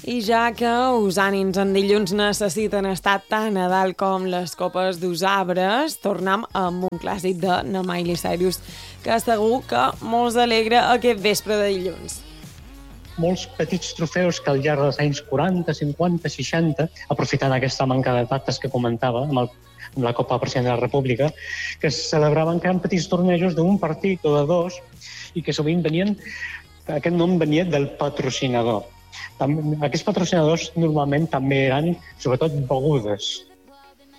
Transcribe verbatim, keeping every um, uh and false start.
I ja que els ànims en dilluns necessiten estar tan a dalt com les copes d'us arbres, tornem amb un clàssic de na Miley Cyrus, que segur que molts alegra aquest vespre de dilluns. Molts petits trofeus que al llarg dels anys quaranta, cinquanta, seixanta, aprofitant aquesta manca de dates que comentava amb, el, amb la Copa President de la República, que es celebraven que eren petits tornejos d'un partit o de dos i que sovint venien, aquest nom venia del patrocinador. Aquests patrocinadors normalment també eren, sobretot, begudes.